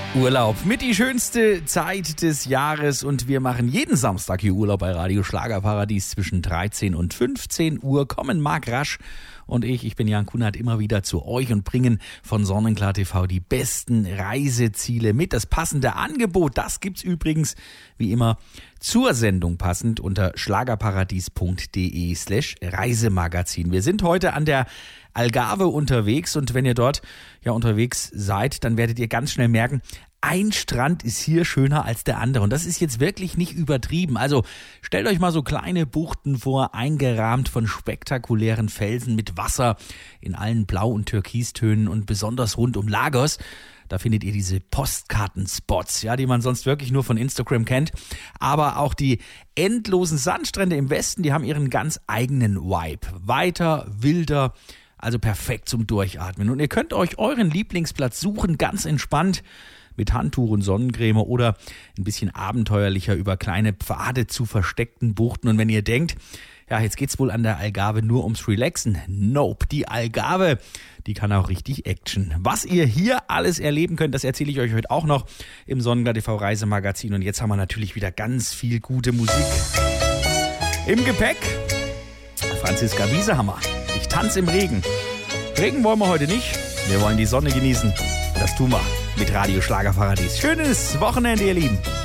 Urlaub mit die schönste Zeit des Jahres und wir machen jeden Samstag hier Urlaub bei Radio Schlagerparadies zwischen 13 und 15 Uhr. Kommen Marc Rasch und ich bin Jan Kunert, immer wieder zu euch und bringen von Sonnenklar TV die besten Reiseziele mit. Das passende Angebot, das gibt's übrigens wie immer zur Sendung passend unter schlagerparadies.de/Reisemagazin. Wir sind heute an der Algarve unterwegs und wenn ihr dort ja unterwegs seid, dann werdet ihr ganz schnell merken, ein Strand ist hier schöner als der andere und das ist jetzt wirklich nicht übertrieben. Also stellt euch mal so kleine Buchten vor, eingerahmt von spektakulären Felsen mit Wasser in allen Blau- und Türkistönen und besonders rund um Lagos. Da findet ihr diese Postkartenspots, ja, die man sonst wirklich nur von Instagram kennt. Aber auch die endlosen Sandstrände im Westen, die haben ihren ganz eigenen Vibe. Weiter, wilder, also perfekt zum Durchatmen. Und ihr könnt euch euren Lieblingsplatz suchen, ganz entspannt, mit Handtuch und Sonnencreme oder ein bisschen abenteuerlicher über kleine Pfade zu versteckten Buchten. Und wenn ihr denkt, ja, jetzt geht's wohl an der Algarve nur ums Relaxen. Nope, die Algarve, die kann auch richtig Action. Was ihr hier alles erleben könnt, das erzähle ich euch heute auch noch im Sonnenklar TV Reisemagazin. Und jetzt haben wir natürlich wieder ganz viel gute Musik im Gepäck. Franziska Wiesehammer, ich tanze im Regen. Regen wollen wir heute nicht, wir wollen die Sonne genießen. Das tun wir mit Radio Schlagerparadies. Schönes Wochenende, ihr Lieben.